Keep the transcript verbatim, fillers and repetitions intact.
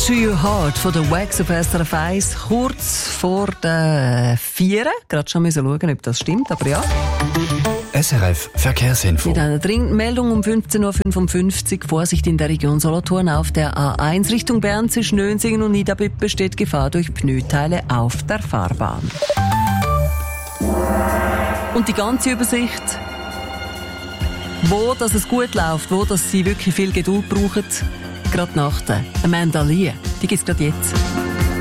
to Your Heart von der Wax auf S R F eins, kurz vor der vier. Gerade schon müssen schauen, ob das stimmt, aber ja. S R F Verkehrsinfo. Mit einer dringenden Meldung um fünfzehn Uhr fünfundfünfzig. Vorsicht in der Region Solothurn auf der A eins Richtung Bern zwischen Nönsingen und Niederbipp besteht Gefahr durch Pneuteile auf der Fahrbahn. Und die ganze Übersicht, wo dass es gut läuft, wo dass Sie wirklich viel Geduld brauchen, gerade nach der Amanda Lee. Die gibt es gerade jetzt.